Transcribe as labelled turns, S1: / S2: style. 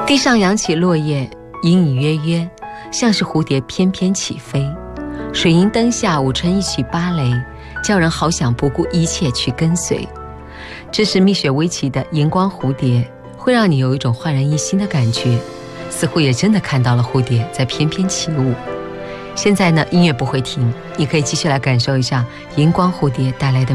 S1: 地上扬起落叶，隐隐约约，像是蝴蝶翩翩起飞。水银灯下舞成一曲芭蕾，叫人好想不顾一切去跟随。这是蜜雪薇琪的《荧光蝴蝶》，会让你有一种焕然一新的感觉，似乎也真的看到了蝴蝶在翩翩起舞。现在呢，音乐不会停，你可以继续来感受一下荧光蝴蝶带来的